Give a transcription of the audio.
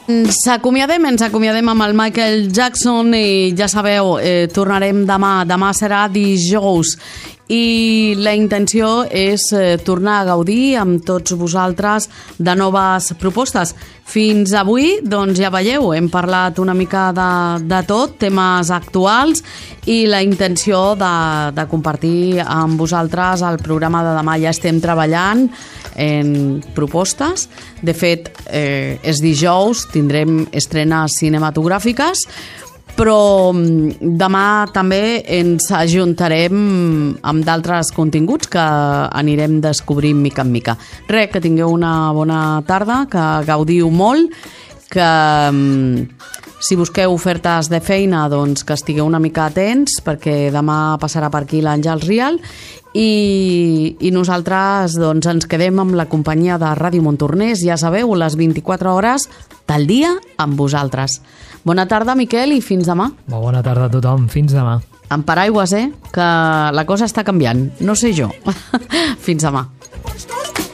Ens acomiadem amb el Michael Jackson i ja sabeu, tornarem demà. Demà serà dijous i la intenció és tornar a gaudir amb tots vosaltres de noves propostes. Fins avui, doncs ja veieu, hem parlat una mica de tot, temes actuals i la intenció de compartir amb vosaltres el programa de demà. Ja estem treballant en propostes. De fet, és dijous, tindrem estrenes cinematogràfiques, però demà també ens ajuntarem amb d'altres continguts que anirem descobrint mica en mica. Res, que tingueu una bona tarda, que gaudiu molt, que si busqueu ofertes de feina, doncs que estigueu una mica atents, perquè demà passarà per aquí l'Àngels Rial i nosaltres doncs, ens quedem amb la companyia de Ràdio Montornès, ja sabeu, les 24 hores del dia amb vosaltres. Bona tarda, Miquel, i fins demà. Bona tarda a tothom, fins demà. Amb paraigües, que la cosa està canviant, no sé jo. Fins demà.